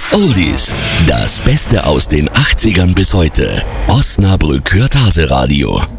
Oldies, das Beste aus den 80ern bis heute. Osnabrück hört Hase Radio.